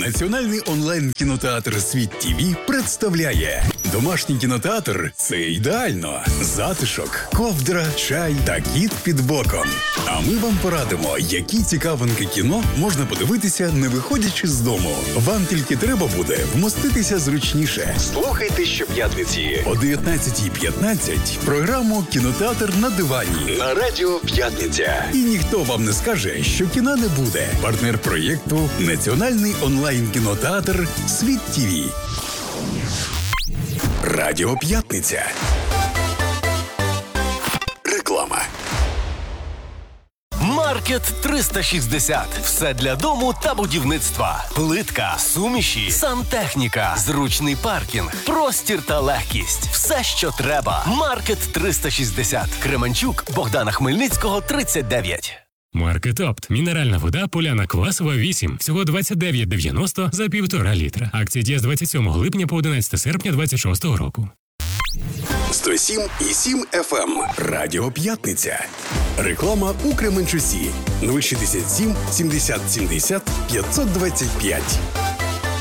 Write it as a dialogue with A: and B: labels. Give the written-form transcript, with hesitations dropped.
A: Національний онлайн-кінотеатр «Світ ТІВІ» представляє домашній кінотеатр – це ідеально. Затишок, ковдра, чай та кіт під боком. А ми вам порадимо, які цікавинки кіно можна подивитися, не виходячи з дому. Вам тільки треба буде вмоститися зручніше. Слухайте щоп'ятниці о 19:15 програму «Кінотеатр на дивані» на Радіо П'ятниця. І ніхто вам не скаже, що кіна не буде. Партнер проєкту – Національний онлайн-кінотеатр «Світ ТІВІ». Радіо П'ятниця. Реклама.
B: Маркет 360. Все для дому та будівництва. Плитка, суміші, сантехніка, зручний паркінг, простір та легкість. Все, що треба. Маркет 360. Кременчук, Богдана Хмельницького, 39.
C: Маркет Опт. Мінеральна вода Поляна Квасова 8. Всього 29,90 за 1,5 літра. Акція діє з 27 липня по 11 серпня 26 року.
A: 107,7 FM. Радіо П'ятниця. Реклама у Кременчусі. 067 70 70 525.